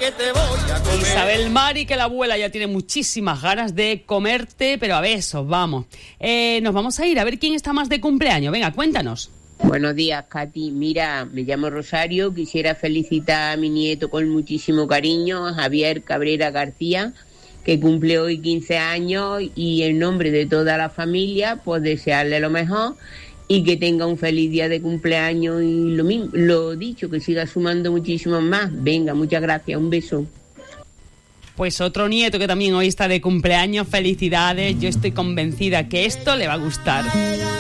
que te voy a comer. Isabel Mari, que la abuela ya tiene muchísimas ganas de comerte, pero a besos, vamos. Nos vamos a ir a ver quién está más de cumpleaños. Venga, cuéntanos. Buenos días, Katy. Mira, me llamo Rosario. Quisiera felicitar a mi nieto con muchísimo cariño, a Javier Cabrera García, que cumple hoy 15 años, y en nombre de toda la familia, pues desearle lo mejor y que tenga un feliz día de cumpleaños y lo mismo, lo dicho, que siga sumando muchísimo más. Venga, muchas gracias, un beso. Pues otro nieto que también hoy está de cumpleaños, felicidades. Yo estoy convencida que esto le va a gustar.